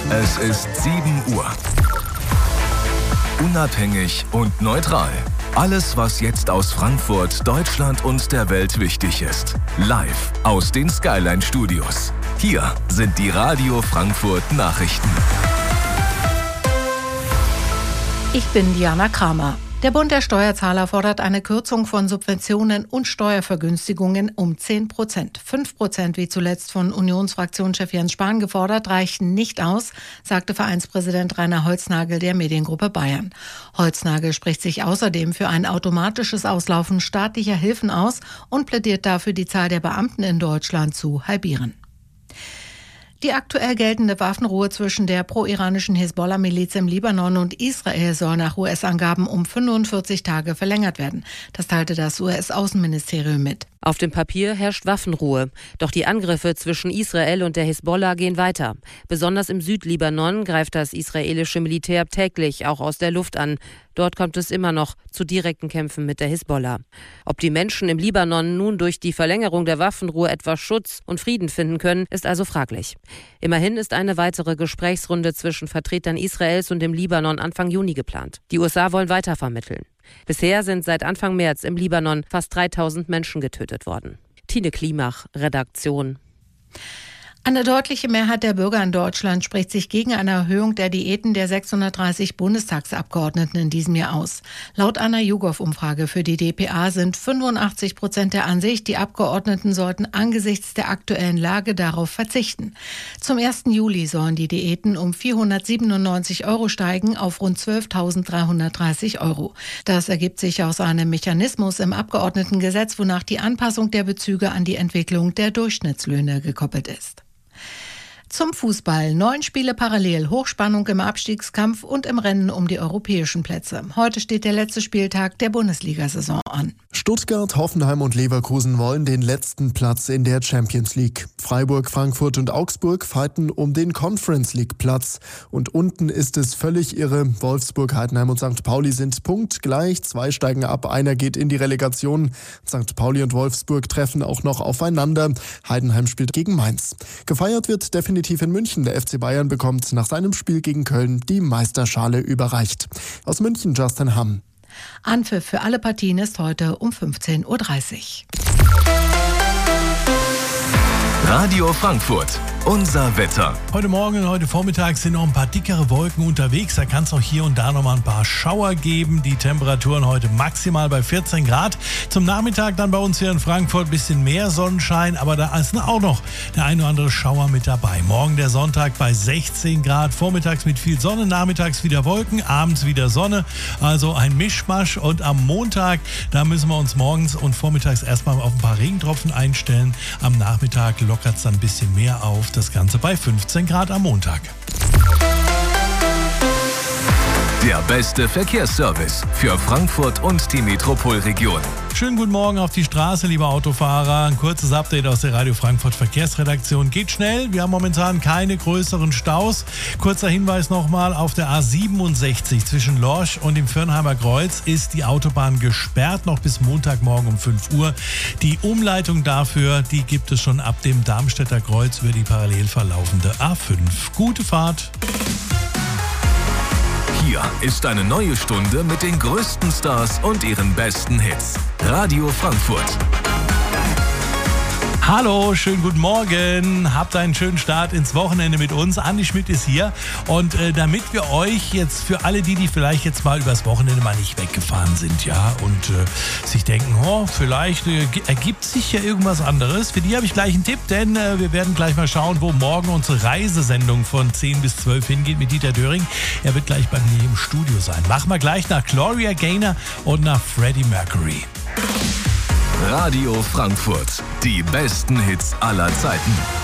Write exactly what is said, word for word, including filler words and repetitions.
Es ist sieben Uhr. Unabhängig und neutral. Alles, was jetzt aus Frankfurt, Deutschland und der Welt wichtig ist. Live aus den Skyline Studios. Hier sind die Radio Frankfurt Nachrichten. Ich bin Diana Kramer. Der Bund der Steuerzahler fordert eine Kürzung von Subventionen und Steuervergünstigungen um zehn Prozent. fünf Prozent, wie zuletzt von Unionsfraktionschef Jens Spahn gefordert, reichen nicht aus, sagte Vereinspräsident Rainer Holznagel der Mediengruppe Bayern. Holznagel spricht sich außerdem für ein automatisches Auslaufen staatlicher Hilfen aus und plädiert dafür, die Zahl der Beamten in Deutschland zu halbieren. Die aktuell geltende Waffenruhe zwischen der pro-iranischen Hisbollah-Miliz im Libanon und Israel soll nach U S-Angaben um fünfundvierzig Tage verlängert werden. Das teilte das U S-Außenministerium mit. Auf dem Papier herrscht Waffenruhe. Doch die Angriffe zwischen Israel und der Hisbollah gehen weiter. Besonders im Südlibanon greift das israelische Militär täglich auch aus der Luft an. Dort kommt es immer noch zu direkten Kämpfen mit der Hisbollah. Ob die Menschen im Libanon nun durch die Verlängerung der Waffenruhe etwas Schutz und Frieden finden können, ist also fraglich. Immerhin ist eine weitere Gesprächsrunde zwischen Vertretern Israels und dem Libanon Anfang Juni geplant. Die U S A wollen weiter vermitteln. Bisher sind seit Anfang März im Libanon fast dreitausend Menschen getötet worden. Tine Klimach, Redaktion. Eine deutliche Mehrheit der Bürger in Deutschland spricht sich gegen eine Erhöhung der Diäten der sechshundertdreißig Bundestagsabgeordneten in diesem Jahr aus. Laut einer YouGov-Umfrage für die d p a sind fünfundachtzig Prozent der Ansicht, die Abgeordneten sollten angesichts der aktuellen Lage darauf verzichten. Zum ersten Juli sollen die Diäten um vierhundertsiebenundneunzig Euro steigen auf rund zwölftausenddreihundertdreißig Euro. Das ergibt sich aus einem Mechanismus im Abgeordnetengesetz, wonach die Anpassung der Bezüge an die Entwicklung der Durchschnittslöhne gekoppelt ist. Zum Fußball. Neun Spiele parallel, Hochspannung im Abstiegskampf und im Rennen um die europäischen Plätze. Heute steht der letzte Spieltag der Bundesliga-Saison an. Stuttgart, Hoffenheim und Leverkusen wollen den letzten Platz in der Champions League. Freiburg, Frankfurt und Augsburg fighten um den Conference League Platz. Und unten ist es völlig irre. Wolfsburg, Heidenheim und Sankt Pauli sind punktgleich. Zwei steigen ab, einer geht in die Relegation. Sankt Pauli und Wolfsburg treffen auch noch aufeinander. Heidenheim spielt gegen Mainz. Gefeiert wird definitiv in München. Der F C Bayern bekommt nach seinem Spiel gegen Köln die Meisterschale überreicht. Aus München Justin Hamm. Anpfiff für alle Partien ist heute um fünfzehn Uhr dreißig. Radio Frankfurt, unser Wetter. Heute Morgen und heute Vormittag sind noch ein paar dickere Wolken unterwegs. Da kann es auch hier und da noch mal ein paar Schauer geben. Die Temperaturen heute maximal bei vierzehn Grad. Zum Nachmittag dann bei uns hier in Frankfurt ein bisschen mehr Sonnenschein. Aber da ist auch noch der ein oder andere Schauer mit dabei. Morgen der Sonntag bei sechzehn Grad. Vormittags mit viel Sonne, nachmittags wieder Wolken, abends wieder Sonne. Also ein Mischmasch. Und am Montag, da müssen wir uns morgens und vormittags erstmal auf ein paar Regentropfen einstellen. Am Nachmittag lockert es dann ein bisschen mehr auf. Das Ganze bei fünfzehn Grad am Montag. Der beste Verkehrsservice für Frankfurt und die Metropolregion. Schönen guten Morgen auf die Straße, liebe Autofahrer. Ein kurzes Update aus der Radio Frankfurt Verkehrsredaktion. Geht schnell, wir haben momentan keine größeren Staus. Kurzer Hinweis nochmal, auf der A siebenundsechzig zwischen Lorsch und dem Firnheimer Kreuz ist die Autobahn gesperrt, noch bis Montagmorgen um fünf Uhr. Die Umleitung dafür, die gibt es schon ab dem Darmstädter Kreuz über die parallel verlaufende A fünf. Gute Fahrt! Hier ist eine neue Stunde mit den größten Stars und ihren besten Hits. Radio Frankfurt. Hallo, schönen guten Morgen. Habt einen schönen Start ins Wochenende mit uns. Andi Schmidt ist hier. Und äh, damit wir euch jetzt, für alle die, die vielleicht jetzt mal übers Wochenende mal nicht weggefahren sind, ja, und äh, sich denken, oh, vielleicht äh, ergibt sich ja irgendwas anderes. Für die habe ich gleich einen Tipp, denn äh, wir werden gleich mal schauen, wo morgen unsere Reisesendung von zehn bis zwölf hingeht mit Dieter Döring. Er wird gleich bei mir im Studio sein. Machen wir gleich nach Gloria Gaynor und nach Freddie Mercury. Radio Frankfurt. Die besten Hits aller Zeiten.